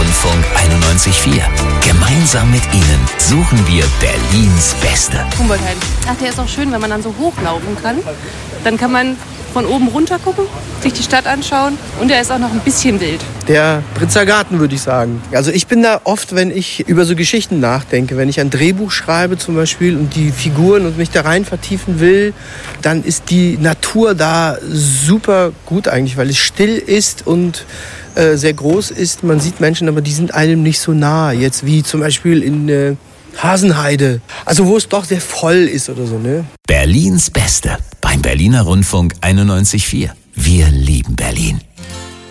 Rundfunk 91.4. Gemeinsam mit Ihnen suchen wir Berlins Beste. Humboldt-Hain. Ach, der ist auch schön, wenn man dann so hochlaufen kann. Dann kann man von oben runter gucken, sich die Stadt anschauen und er ist auch noch ein bisschen wild. Der Britzer Garten, würde ich sagen. Also ich bin da oft, wenn ich über so Geschichten nachdenke, wenn ich ein Drehbuch schreibe zum Beispiel und die Figuren und mich da rein vertiefen will, dann ist die Natur da super gut eigentlich, weil es still ist und sehr groß ist. Man sieht Menschen, aber die sind einem nicht so nah. Jetzt wie zum Beispiel in Hasenheide. Also wo es doch sehr voll ist oder so, ne? Berlins Beste beim Berliner Rundfunk 91.4. Wir lieben Berlin.